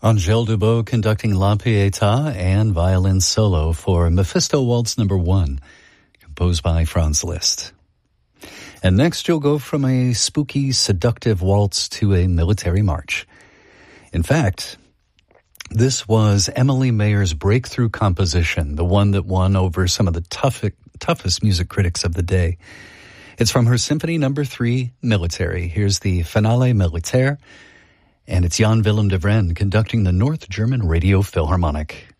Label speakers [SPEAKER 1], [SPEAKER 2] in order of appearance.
[SPEAKER 1] Angèle Dubot conducting La Pietà and violin solo for Mephisto Waltz No. 1, composed by Franz Liszt. And next you'll go from a spooky, seductive waltz to a military march. In fact, this was Emily Mayer's breakthrough composition, the one that won over some of the toughest music critics of the day. It's from her Symphony No. 3, Military. Here's the Finale Militaire, and it's Jan Willem de Vren conducting the North German Radio Philharmonic.